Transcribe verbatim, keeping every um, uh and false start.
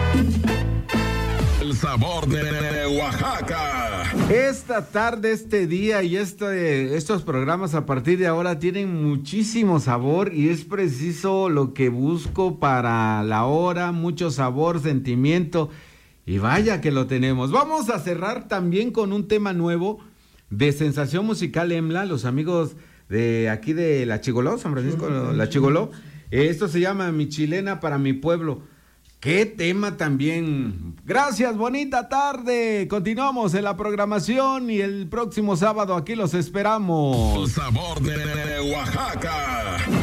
El sabor de Oaxaca. Esta tarde, este día y este, estos programas a partir de ahora tienen muchísimo sabor y es preciso lo que busco para la hora, mucho sabor, sentimiento y vaya que lo tenemos. Vamos a cerrar también con un tema nuevo de Sensación Musical EMLA, los amigos de aquí de La Chigoló, San Francisco, La Chigoló. Esto se llama Mi Chilena para mi pueblo. ¡Qué tema también! Gracias, bonita tarde. Continuamos en la programación y el próximo sábado aquí los esperamos. El sabor de Oaxaca.